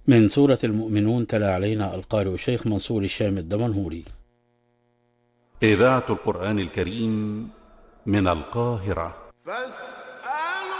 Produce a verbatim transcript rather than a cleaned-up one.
من سورة المؤمنون، تلا علينا القارئ الشيخ منصور الشام الدمنهوري. إذاعة القرآن الكريم من القاهرة.